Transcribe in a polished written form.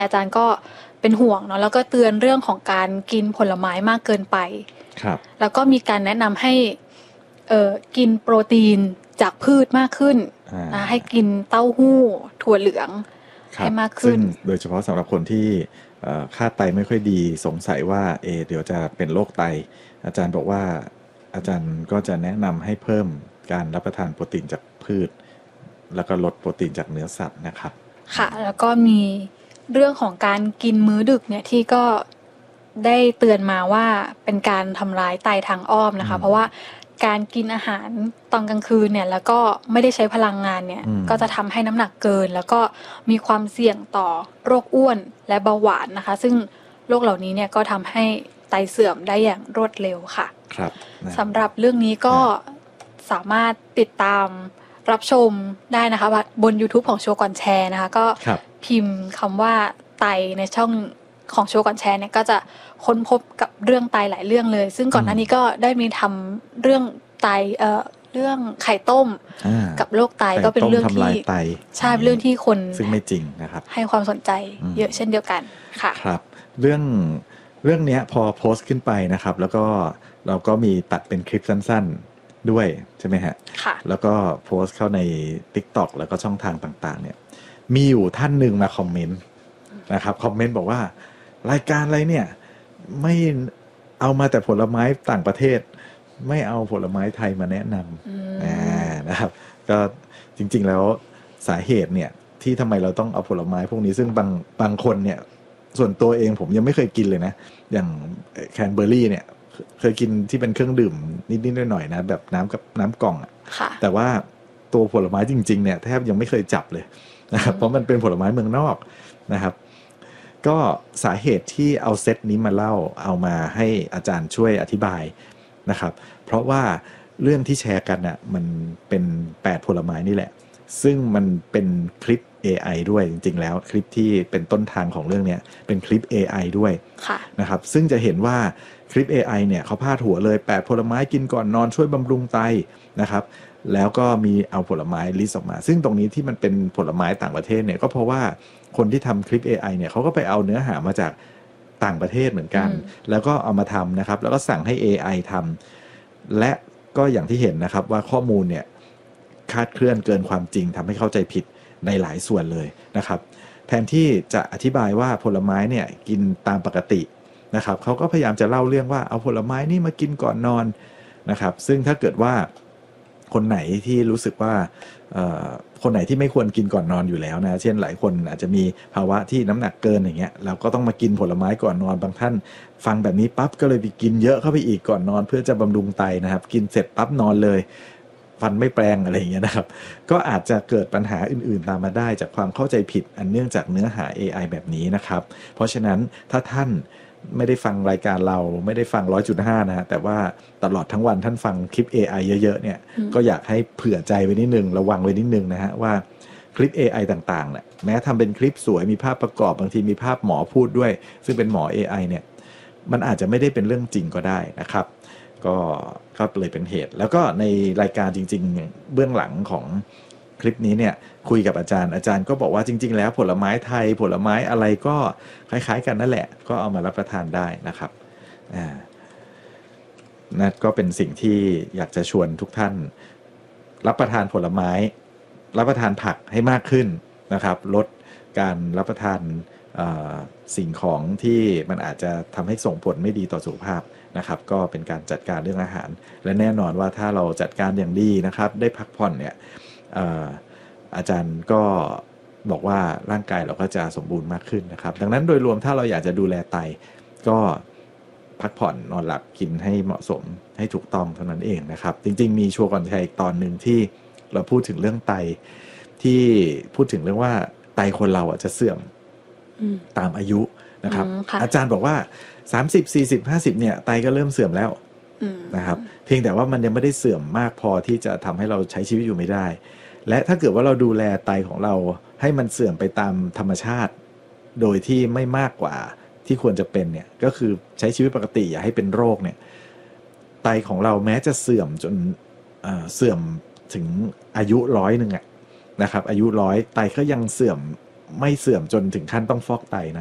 อาจารย์ก็เป็นห่วงเนาะแล้วก็เตือนเรื่องของการกินผลไม้มากเกินไปครับแล้วก็มีการแนะนำให้กินโปรตีนจากพืชมากขึ้นนะให้กินเต้าหู้ถั่วเหลืองให้มากขึ้นซึ่งโดยเฉพาะสำหรับคนที่ค่าไตไม่ค่อยดีสงสัยว่าเดี๋ยวจะเป็นโรคไตอาจารย์บอกว่าอาจารย์ก็จะแนะนำให้เพิ่มการรับประทานโปรตีนจากพืชแล้วก็ลดโปรตีนจากเนื้อสัตว์นะครับค่ะแล้วก็มีเรื่องของการกินมื้อดึกเนี่ยที่ก็ได้เตือนมาว่าเป็นการทำร้ายไตทางอ้อมนะคะเพราะว่าการกินอาหารตอนกลางคืนเนี่ยแล้วก็ไม่ได้ใช้พลังงานเนี่ยก็จะทำให้น้ำหนักเกินแล้วก็มีความเสี่ยงต่อโรคอ้วนและเบาหวานนะคะซึ่งโรคเหล่านี้เนี่ยก็ทำให้ไตเสื่อมได้อย่างรวดเร็วค่ะครับสำหรับเรื่องนี้ก็สามารถติดตามรับชมได้นะคะบน YouTube ของโชว์ก่อนแชร์นะคะก็พิมพ์คำว่าไตในช่องของโชว์ก่อนแชร์เนี่ยก็จะค้นพบกับเรื่องไตหลายเรื่องเลยซึ่งก่อนหน้านี้ก็ได้มีทำเรื่องไตเรื่องไข่ต้มกับโรคไตก็เป็นเรื่องที่ใช่เรื่องที่คนซึ่งไม่จริงนะครับให้ความสนใจเยอะเช่นเดียวกันค่ะครับเรื่องนี้พอโพสต์ขึ้นไปนะครับแล้วก็เราก็มีตัดเป็นคลิปสั้นๆด้วยใช่ไหมฮะค่ะแล้วก็โพสต์เข้าใน TikTok แล้วก็ช่องทางต่างๆเนี่ยมีอยู่ท่านหนึ่งมาคอมเมนต์นะครับคอมเมนต์บอกว่ารายการอะไรเนี่ยไม่เอามาแต่ผลไม้ต่างประเทศไม่เอาผลไม้ไทยมาแนะนำนะครับก็จริงๆแล้วสาเหตุเนี่ยที่ทำไมเราต้องเอาผลไม้พวกนี้ซึ่งบางคนเนี่ยส่วนตัวเองผมยังไม่เคยกินเลยนะอย่างแคนเบอร์รี่เนี่ยเคยกินที่เป็นเครื่องดื่มนิดๆหน่อยๆนะแบบน้ำกล่องแต่ว่าตัวผลไม้จริงๆเนี่ยแทบยังไม่เคยจับเลยนะครับเพราะมันเป็นผลไม้เมืองนอกนะครับก็สาเหตุที่เอาเซตนี้มาเล่าเอามาให้อาจารย์ช่วยอธิบายนะครับเพราะว่าเรื่องที่แชร์กันน่ะมันเป็น8ผลไม้นี่แหละซึ่งมันเป็นคลิป AI ด้วยจริงๆแล้วคลิปที่เป็นต้นทางของเรื่องนี้เป็นคลิป AI ด้วยนะครับซึ่งจะเห็นว่าคลิป AI เนี่ยเขาพาดหัวเลย8ผลไม้กินก่อนนอนช่วยบำรุงไตนะครับแล้วก็มีเอาผลไม้ลิสต์ออกมาซึ่งตรงนี้ที่มันเป็นผลไม้ต่างประเทศเนี่ยก็เพราะว่าคนที่ทำคลิป AI เนี่ยเขาก็ไปเอาเนื้อหามาจากต่างประเทศเหมือนกันแล้วก็เอามาทำนะครับแล้วก็สั่งให้ AI ทำและก็อย่างที่เห็นนะครับว่าข้อมูลเนี่ยคาดเคลื่อนเกินความจริงทำให้เข้าใจผิดในหลายส่วนเลยนะครับแทนที่จะอธิบายว่าผลไม้เนี่ยกินตามปกตินะครับเขาก็พยายามจะเล่าเรื่องว่าเอาผลไม้นี่มากินก่อนนอนนะครับซึ่งถ้าเกิดว่าคนไหนที่รู้สึกว่าคนไหนที่ไม่ควรกินก่อนนอนอยู่แล้วนะเช่นหลายคนอาจจะมีภาวะที่น้ำหนักเกินอย่างเงี้ยเราก็ต้องมากินผลไม้ก่อนนอนบางท่านฟังแบบนี้ปั๊บก็เลยไปกินเยอะเข้าไปอีกก่อนนอนเพื่อจะบำรุงไตนะครับกินเสร็จปั๊บนอนเลยฟันไม่แปลงอะไรอย่างเงี้ยนะครับก็อาจจะเกิดปัญหาอื่นๆตามมาได้จากความเข้าใจผิดอันเนื่องจากเนื้อหา AI แบบนี้นะครับเพราะฉะนั้นถ้าท่านไม่ได้ฟังรายการเราไม่ได้ฟัง 100.5 นะฮะแต่ว่าตลอดทั้งวันท่านฟังคลิป AI เยอะๆเนี่ยก็อยากให้เผื่อใจไว้นิดนึงระวังไว้นิดนึงนะฮะว่าคลิป AI ต่างๆเนี่ยแม้ทำเป็นคลิปสวยมีภาพประกอบบางทีมีภาพหมอพูดด้วยซึ่งเป็นหมอ AI เนี่ยมันอาจจะไม่ได้เป็นเรื่องจริงก็ได้นะครับก็เลยเป็นเหตุแล้วก็ในรายการจริงๆเบื้องหลังของคลิปนี้เนี่ยคุยกับอาจารย์ก็บอกว่าจริงๆแล้วผลไม้ไทยผลไม้อะไรก็คล้ายๆกันนั่นแหละก็เอามารับประทานได้นะครับนั่นก็เป็นสิ่งที่อยากจะชวนทุกท่านรับประทานผลไม้รับประทานผักให้มากขึ้นนะครับลดการรับประทานสิ่งของที่มันอาจจะทำให้ส่งผลไม่ดีต่อสุขภาพนะครับก็เป็นการจัดการเรื่องอาหารและแน่นอนว่าถ้าเราจัดการอย่างดีนะครับได้พักผ่อนเนี่ยอาจารย์ก็บอกว่าร่างกายเราก็จะสมบูรณ์มากขึ้นนะครับดังนั้นโดยรวมถ้าเราอยากจะดูแลไตก็พักผ่อนนอนหลับกินให้เหมาะสมให้ถูกต้องเท่านั้นเองนะครับจริงๆมีชัวร์ก่อนใครอีกตอนหนึ่งที่เราพูดถึงเรื่องไตที่พูดถึงเรื่องว่าไตคนเราจะเสื่อมตามอายุนะครับอาจารย์บอกว่า30 40 50เนี่ยไตก็เริ่มเสื่อมแล้วนะครับเพียงแต่ว่ามันยังไม่ได้เสื่อมมากพอที่จะทำให้เราใช้ชีวิตอยู่ไม่ได้และถ้าเกิดว่าเราดูแลไตของเราให้มันเสื่อมไปตามธรรมชาติโดยที่ไม่มากกว่าที่ควรจะเป็นเนี่ยก็คือใช้ชีวิตปกติอย่าให้เป็นโรคเนี่ยไตของเราแม้จะเสื่อมจนเสื่อมถึงอายุ100นะครับอายุ100ไตก็ยังเสื่อมไม่เสื่อมจนถึงขั้นต้องฟอกไตนะ